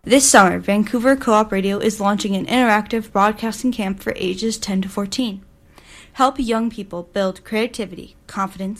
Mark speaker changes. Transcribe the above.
Speaker 1: This summer, Vancouver Co-op Radio is launching an interactive broadcasting camp for ages 10 to 14. Help young people build creativity, confidence,